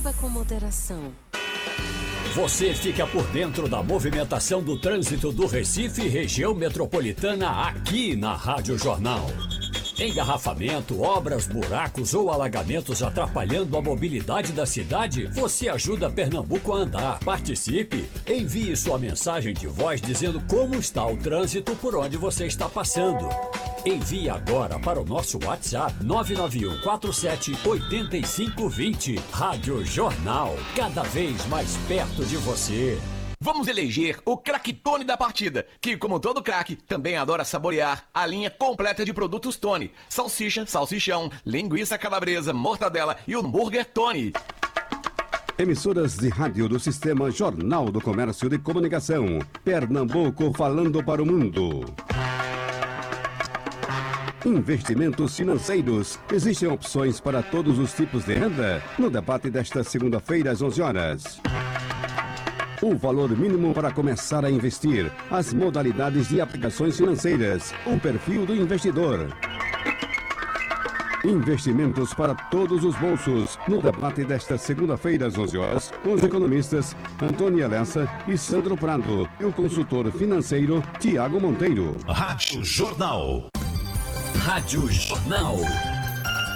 Beba com moderação. Você fica por dentro da movimentação do trânsito do Recife e região metropolitana aqui na Rádio Jornal. Engarrafamento, obras, buracos ou alagamentos atrapalhando a mobilidade da cidade? Você ajuda Pernambuco a andar. Participe! Envie sua mensagem de voz dizendo como está o trânsito por onde você está passando. Envie agora para o nosso WhatsApp 991478520. Rádio Jornal, cada vez mais perto de você. Vamos eleger o craque Tony da partida, que, como todo craque, também adora saborear a linha completa de produtos Tony. Salsicha, salsichão, linguiça calabresa, mortadela e hambúrguer Tony. Emissoras de rádio do Sistema Jornal do Comércio de Comunicação. Pernambuco falando para o mundo. Investimentos financeiros. Existem opções para todos os tipos de renda? No debate desta segunda-feira às 11 horas. O valor mínimo para começar a investir, as modalidades de aplicações financeiras, o perfil do investidor. Investimentos para todos os bolsos, no debate desta segunda-feira às 11 horas, com os economistas Antônia Lessa e Sandro Prado e o consultor financeiro Tiago Monteiro. Rádio Jornal. Rádio Jornal.